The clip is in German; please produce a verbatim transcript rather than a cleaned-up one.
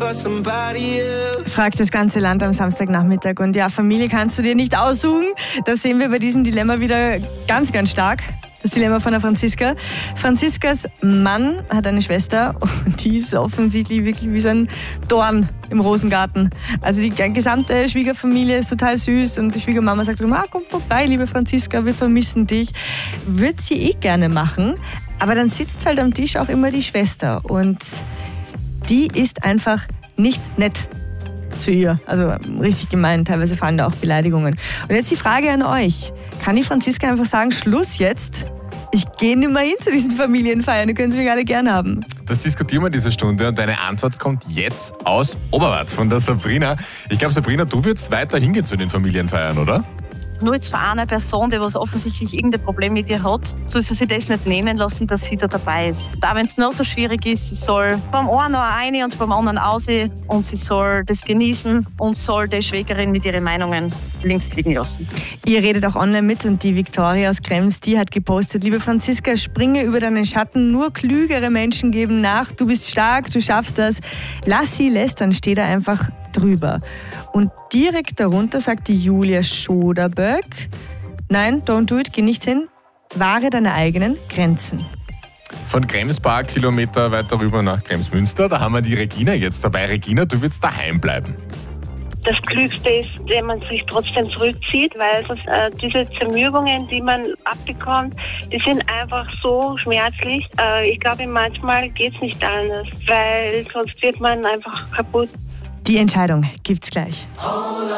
Fragt das ganze Land am Samstagnachmittag. Und ja, Familie kannst du dir nicht aussuchen. Das sehen wir bei diesem Dilemma wieder ganz, ganz stark. Das Dilemma von der Franziska. Franziskas Mann hat eine Schwester und die ist offensichtlich wirklich wie so ein Dorn im Rosengarten. Also die gesamte Schwiegerfamilie ist total süß und die Schwiegermama sagt immer, ah, komm vorbei, liebe Franziska, wir vermissen dich. Würde sie eh gerne machen, aber dann sitzt halt am Tisch auch immer die Schwester und die ist einfach nicht nett zu ihr. Also richtig gemein, teilweise fallen da auch Beleidigungen. Und jetzt die Frage an euch. Kann die Franziska einfach sagen, Schluss jetzt? Ich gehe nicht mehr hin zu diesen Familienfeiern, ihr könnt mich alle gern haben. Das diskutieren wir in dieser Stunde und deine Antwort kommt jetzt aus Oberwart von der Sabrina. Ich glaube, Sabrina, du würdest weiter hingehen zu den Familienfeiern, oder? Nur jetzt für eine Person, die was offensichtlich irgendein Problem mit ihr hat, soll sie sich das nicht nehmen lassen, dass sie da dabei ist. Da, wenn es noch so schwierig ist, sie soll beim einen noch eine und beim anderen aus und sie soll das genießen und soll die Schwägerin mit ihren Meinungen links liegen lassen. Ihr redet auch online mit und die Viktoria aus Krems, die hat gepostet, liebe Franziska, springe über deinen Schatten, nur klügere Menschen geben nach, du bist stark, du schaffst das. Lass sie lästern, steh da einfach drüber. Und direkt darunter sagt die Julia Schoderböck, nein, don't do it, geh nicht hin, wahre deine eigenen Grenzen. Von Krems ein paar Kilometer weiter rüber nach Krems-Münster, da haben wir die Regina jetzt dabei. Regina, du willst daheim bleiben. Das Klügste ist, wenn man sich trotzdem zurückzieht, weil das, äh, diese Zermürbungen, die man abbekommt, die sind einfach so schmerzlich. Äh, ich glaube, manchmal geht es nicht anders, weil sonst wird man einfach kaputt. Die Entscheidung gibt's gleich.